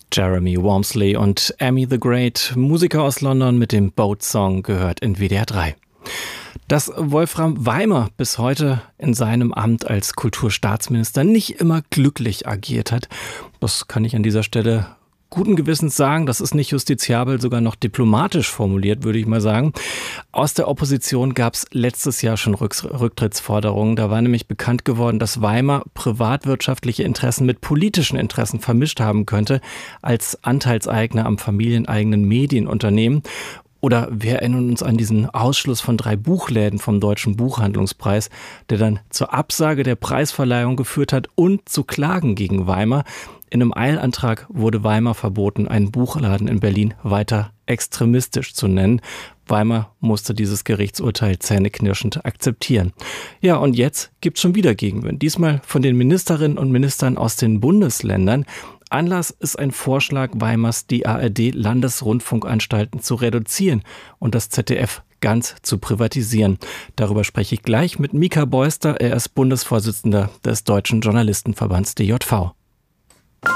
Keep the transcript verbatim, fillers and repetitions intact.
Jeremy Walmsley und Amy the Great, Musiker aus London mit dem Boat Song, gehört in W D R drei. Dass Wolfram Weimer bis heute in seinem Amt als Kulturstaatsminister nicht immer glücklich agiert hat, das kann ich an dieser Stelle guten Gewissens sagen. Das ist nicht justiziabel, sogar noch diplomatisch formuliert, würde ich mal sagen. Aus der Opposition gab es letztes Jahr schon Rücktrittsforderungen. Da war nämlich bekannt geworden, dass Weimer privatwirtschaftliche Interessen mit politischen Interessen vermischt haben könnte als Anteilseigner am familieneigenen Medienunternehmen. Oder wir erinnern uns an diesen Ausschluss von drei Buchläden vom Deutschen Buchhandlungspreis, der dann zur Absage der Preisverleihung geführt hat und zu Klagen gegen Weimer. In einem Eilantrag wurde Weimer verboten, einen Buchladen in Berlin weiter extremistisch zu nennen. Weimer musste dieses Gerichtsurteil zähneknirschend akzeptieren. Ja, und jetzt gibt's schon wieder Gegenwind. Diesmal von den Ministerinnen und Ministern aus den Bundesländern. Anlass ist ein Vorschlag Weimars, die A R D-Landesrundfunkanstalten zu reduzieren und das Z D F ganz zu privatisieren. Darüber spreche ich gleich mit Mika Beuster. Er ist Bundesvorsitzender des Deutschen Journalistenverbands D J V.